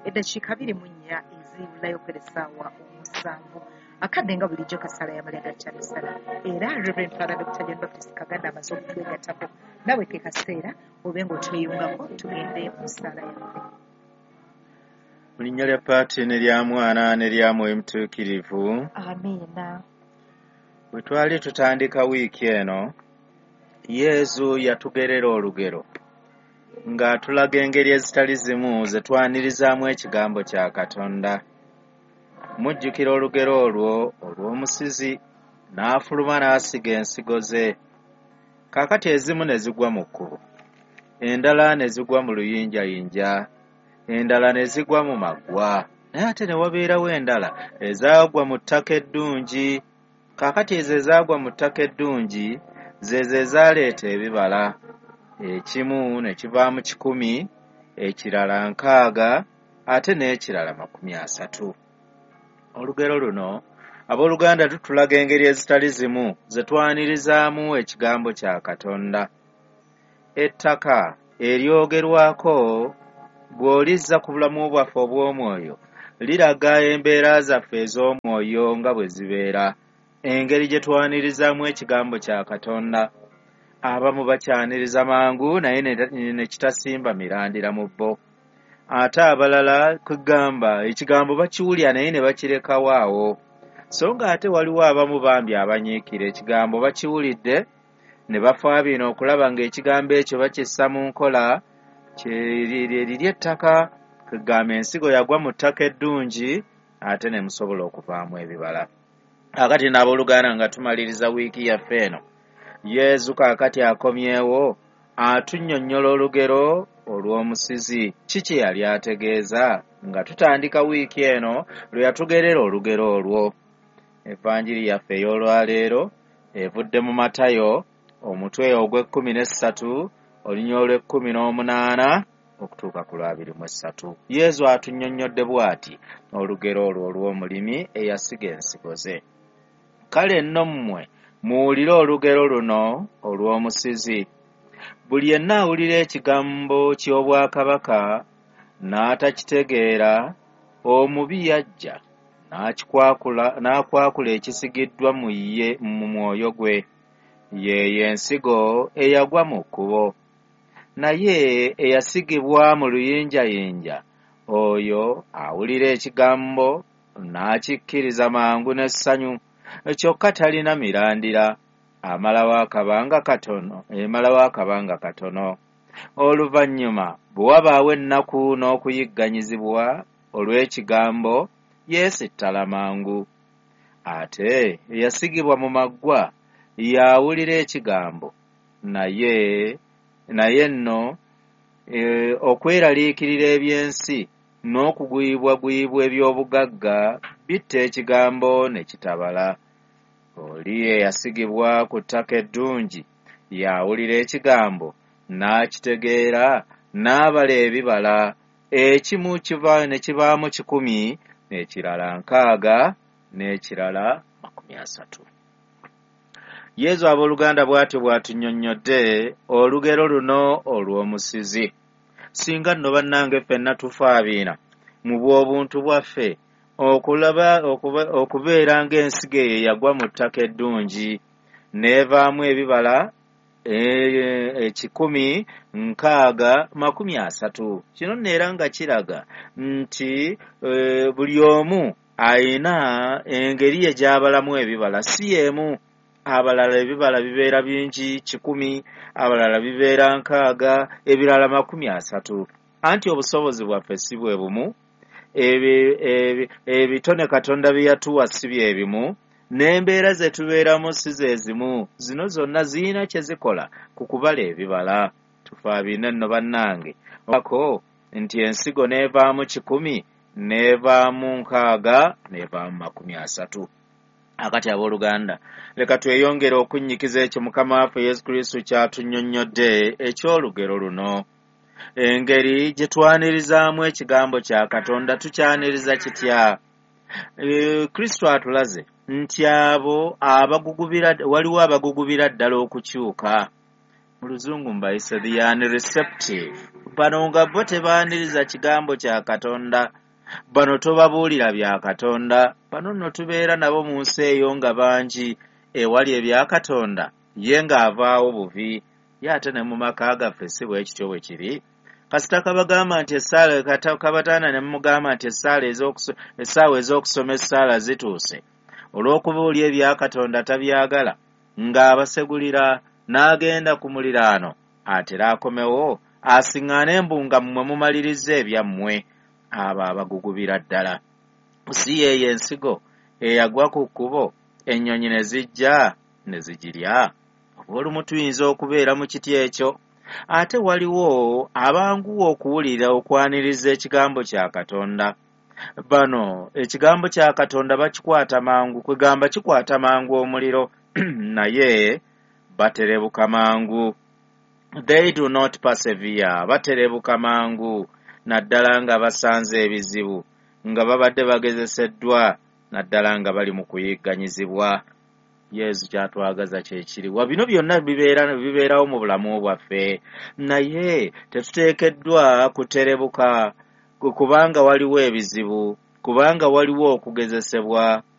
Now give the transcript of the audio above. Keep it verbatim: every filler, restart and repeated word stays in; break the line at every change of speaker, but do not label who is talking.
eddakiika abiri mu nnya eziwulayo kw'essaawa omusanvu akadde nga bulijjo kasala yamalya gakyamisala era Reverend Father Doctor John Baptist Kaganda amaze okutwegattako nawe ke kaseera obe ng'otweyungako tugende mu ssaala yaffe.
Mu linnya lya Paati ne lya Mwana ne lya Mwoyo Mutuukirivu.
Amiina.
Bwe twali tutandika wiiki eno, Yesu yatugerera olugero ng'atulaga engeri ezitali zimu ze twanirizaamu ekigambo kya Katonda. Mujjukira olugero olwo olw'omusizi n'afuluma n'asiga ensigo ze. Kaakati ezimu ne zigwa mu kkubo, endala ne zigwa mu luyinjayinja, endala ne zigwa mu maggwa, naye ate ne wabeerawo endala ezaagwa mu ttaka eddungi. Kaakati ezo ezaagwa mu ttaka eddungi zezo ezaaleeta ebibala, ekimu ne kivaamu kikumi, ekirala nkaaga, ate n'ekirala makumi asatu. Olugero luno abooluganda tutulaga engeri ezitali zimu ze twanirizaamu ekigambo kya Katonda. Ettaka eryogerwako bw'olizza ku bulamu bwaffe obw'omwoyo liraga embeera zaffe ez'omwoyo nga bwe zibeera, engeri gye twanirizaamu ekigambo kya Katonda. Abamu bakyaniriza mangu naye ne kitasimba mirandira mu bo, ate abalala kugamba ekigambo bakiwulya naye ne bakirekawo awo. So nga ate waliwo abamu bambi abanyiikira ekigambo bakiwulidde ne bafaabiina okulaba ng'ekigambo ekyo bakissa mu nkola. Liri ettaka kugamba ensigo yagwa mu ttaka eddungi ate ne musobola okuvaamu ebibala. Akati n'abooluganda nga tumaliriza wiiki yaffe eno, Yesu kaakati akomyewo atunnyonnyola olugero olw'omusizi. Kiki yali ategeeza nga tutandika wiiki eno lwe yatugerera olugero olwo? Evanjiri yaffe ey'olwaleero evudde mu Matayo omutwe ogw'ekkumi n'essatu olunya olw'ekkumi n'omunaana okutuuka ku lwabiri mu essatu. Yesu atunnyonnyodde bw'ati olugero olwo olw'omulimi eyasiga ensigo ze. Kale nno mmwe muwulire olugero luno olw'omusizi. Buli yenna awulira ekigambo ky'obwakabaka n'atakitegeera, omubi yajja n'akwakula ekisigiddwa mu ye mu mwoyo gwe, yeeyo ensigo eyagwa mu kkubo. Naye eyasigibwa mu luyinjayinja, oyo awulira ekigambo n'akikkiriza mangu n'essanyu, kyokka talina mirandira, amalawo akabanga katono emalawo akabanga katono. Oluvannyuma bwe wabaawo ennaku n'okuyigganyizibwa olw'ekigambo, yeesittala mangu. Ate eyasigibwa mu maggwa y'awulira ekigambo, naye naye nno e, okweraliikirira eby'ensi n'okugwibwagwibwa eby'obugagga bitta ekigambo ne kitabala. Oli eyasigibwa ku ttaka eddungi y'awulira ekigambo n'akitegeera n'abala ebibala, ekimu kiva ne kibaamu kikumi, n'ekirala nkaaga, n'ekirala makumi asatu. Yesu abooluganda bw'atyo bw'atunnyonnyodde olugero luno olw'omusizi. Singa nno bannange ffenna tufaabiina mu bw'obuntu bwaffe okulaba okubeera ng'ensigo eyo yagwa mu ttaka eddungi n'evaamu ebibala ekikumi, nkaaga, makumi asatu. Kino neera nga kiraga nti e, buli omu ayina engeri ye gy'abalamu ebibala, si y'emu. Abalala ebibala bibeera bingi kikumi, abalala bibeera nkaaga, ebirala makumi asatu. Anti obusobozi bwaffe si bwe bumu, ebitone Katonda bye yatuwa si bye bimu, n'embeera ze tubeeramu si ze zimu. Zino zonna ziyina kye zikola ku kubala ebibala. Tufaabiine nno bannange ako nti ensigo n'evaamu kikumi, n'evaamu nkaaga, n'evaamu makumi asatu. Akati abooluganda, leka tweyongere okunnyikiza ekyo Mukama waffe Yesu Kristo ky'atunnyonnyodde eky'olugero luno. Engeri gye twanirizaamu ekigambo kya Katonda tukyaniriza kitya? E, Kristo atulaze nti abo abagugubira, waliwo abagugubira ddala okukyuka. Mu Luzungu mbayise the unreceptive. Bano nga bo tebaaniriza kigambo kya Katonda. bano tobabuulira bya Katonda. Bano nno tubeera nabo mu nsi eyo nga bangi ewali ebya Katonda ye ng'avaawo buvi, ye ate ne mu maka gaffe si bwe kityo bwe kiri. Kasita kabagamba nti essaala kabataana ne mumugamba nti essaala essaawa ez'okusoma essaala zituuse, olw'okubuulya ebya Katonda tabyagala, ng'abasegulira n'agenda ku muliraano atera akomewo asiŋŋaane embunga mmwe mumaliriza ebyammwe, abo abagugubira ddala. Si yeeyo ensigo eyagwa ku kkubo ennyonyi ne zijja ne zigirya? Olumu tuyinza okubeera mu kiti ekyo. Ate waliwo abanguwa okuwulira okwaniriza ekigambo kya Katonda. Bano ekigambo kya Katonda bakikwata mangu, kwegamba kikwata mangu omuliro naye baterebuka mangu. They do not persevere. Baterebuka mangu naddala nga basanze ebizibu, nga babadde bagezeseddwa, naddala nga bali mu kuyigganyizibwa. Yesu kyatwagaza kye kiri. Wa bino byonna bibeera bibeerawo mu bulamu bwaffe, naye tetuteekeddwa kuterebuka kubanga waliwo ebizibu, kubanga waliwo okugezesebwa,